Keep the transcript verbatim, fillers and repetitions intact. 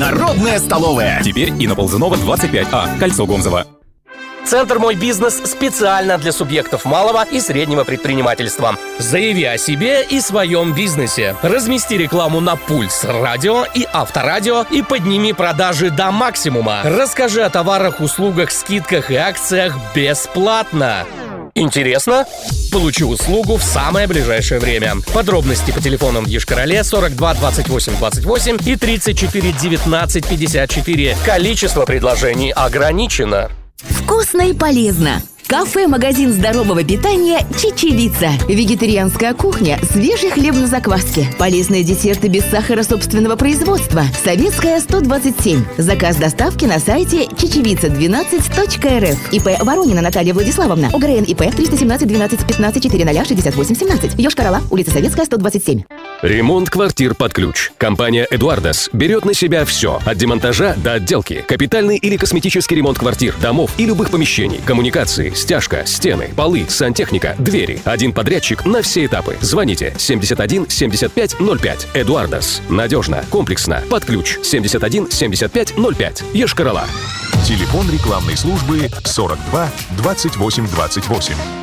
Народная столовая. Теперь и на Ползунова двадцать пять А, кольцо Гомзова. Центр «Мой бизнес» специально для субъектов малого и среднего предпринимательства. Заяви о себе и своем бизнесе. Размести рекламу на Пульс радио и Авторадио и подними продажи до максимума. Расскажи о товарах, услугах, скидках и акциях бесплатно. Интересно? Получи услугу в самое ближайшее время. Подробности по телефонам в Йошкар-Оле сорок два двадцать восемь двадцать восемь и тридцать четыре девятнадцать пятьдесят четыре. Количество предложений ограничено. Вкусно и полезно. Кафе-магазин здорового питания «Чечевица». Вегетарианская кухня, свежий хлеб на закваске. Полезные десерты без сахара собственного производства. Советская, сто двадцать семь. Заказ доставки на сайте чечевица двенадцать точка эр эф. ИП Воронина Наталья Владиславовна. ОГРН ИП триста семнадцать двенадцать пятнадцать четыреста шестьдесят восемь семнадцать. Йошкар-Ола, улица Советская, сто двадцать семь. Ремонт квартир под ключ. Компания «Эдуардас» берет на себя все. От демонтажа до отделки. Капитальный или косметический ремонт квартир, домов и любых помещений. Коммуникации, стяжка, стены, полы, сантехника, двери. Один подрядчик на все этапы. Звоните семьдесят один семьдесят пять ноль пять. «Эдуардас». Надежно, комплексно, под ключ. семьдесят один семьдесят пять ноль пять. Йошкар-Ола. Телефон рекламной службы сорок два двадцать восемь двадцать восемь.